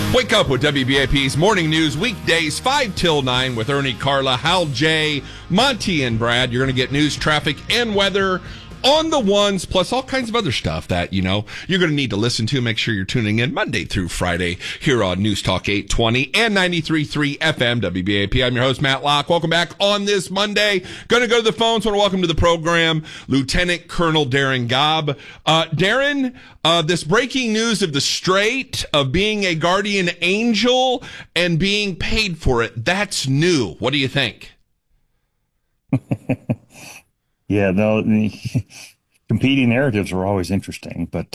Wake up with WBAP's Morning News, weekdays 5 till 9 with Ernie, Carla, Hal J, Monty, and Brad. You're going to get news, traffic, and weather on the ones, plus all kinds of other stuff that, you're going to need to listen to. Make sure you're tuning in Monday through Friday here on News Talk 820 and 93.3 FM WBAP. I'm your host, Matt Locke. Welcome back on this Monday. Going to go to the phones. Want to welcome to the program Lieutenant Colonel Darren Gobb. Darren, this breaking news of the Strait, of being a guardian angel and being paid for it, that's new. What do you think? Yeah, no, competing narratives are always interesting, but,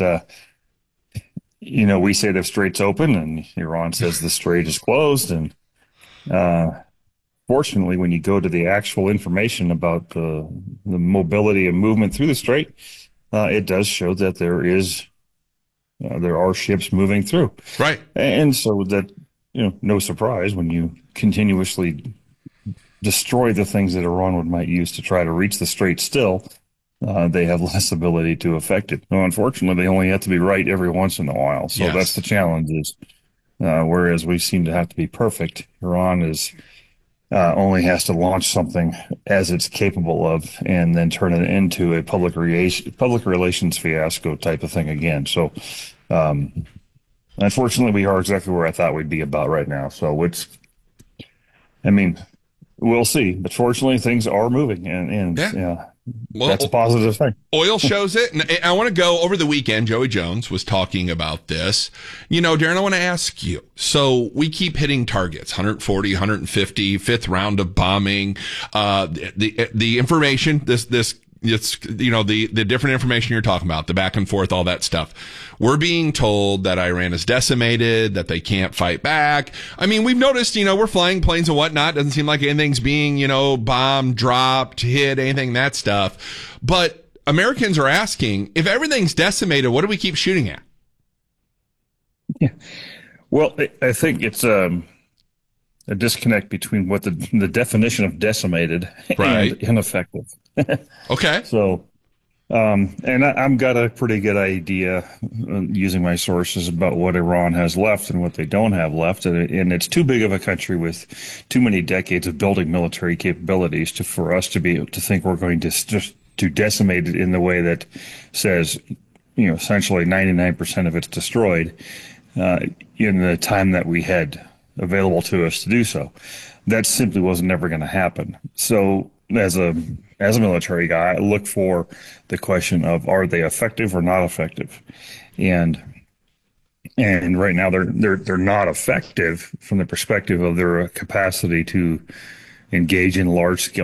we say the strait's open and Iran says the strait is closed. And, fortunately, when you go to the actual information about the mobility and movement through the strait, it does show that there are ships moving through. Right. And so that, no surprise when you continuously destroy the things that Iran might use to try to reach the strait still, they have less ability to affect it. Now, unfortunately, they only have to be right every once in a while. So That's the challenge is, whereas we seem to have to be perfect, Iran only has to launch something as it's capable of and then turn it into a public relations fiasco type of thing again. So, unfortunately, we are exactly where I thought we'd be about right now. So we'll see, but fortunately, things are moving, and that's a positive thing. Oil shows it, and I want to go over the weekend. Joey Jones was talking about this. Darren, I want to ask you. So we keep hitting targets: 140, 150, fifth round of bombing. The information, it's the different information you're talking about, the back and forth, all that stuff. We're being told that Iran is decimated, that they can't fight back. We've noticed, we're flying planes and whatnot. Doesn't seem like anything's being, bombed, dropped, hit, anything, that stuff. But Americans are asking, if everything's decimated, what do we keep shooting at? Yeah. Well, I think it's a disconnect between what the definition of decimated and ineffective. Okay. So, and I've got a pretty good idea using my sources about what Iran has left and what they don't have left. And it's too big of a country with too many decades of building military capabilities for us to be able to think we're going to just to decimate it in the way that says, essentially 99% of it's destroyed in the time that we had available to us to do so. That simply was never going to happen. So as a military guy, I look for the question of, are they effective or not effective? And right now they're not effective from the perspective of their capacity to engage in large scale